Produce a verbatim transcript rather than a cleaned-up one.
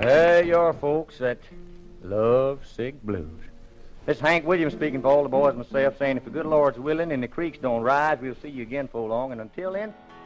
Hey, your folks that love sick blues. This is Hank Williams speaking for all the boys and myself, saying if the good Lord's willing and the creeks don't rise, we'll see you again for long. And until then,